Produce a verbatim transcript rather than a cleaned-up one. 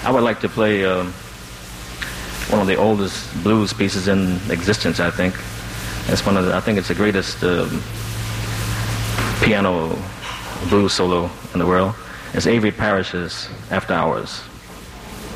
I would like to play um, one of the oldest blues pieces in existence, I think. It's one of the, I think it's the greatest um, piano blues solo in the world. It's Avery Parrish's After Hours.